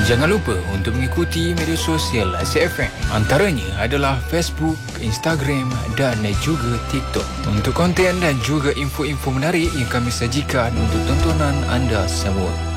Jangan lupa untuk mengikuti media sosial Asyik FM. Antaranya adalah Facebook, Instagram dan juga TikTok. Untuk konten dan juga info-info menarik yang kami sajikan untuk tontonan anda semua.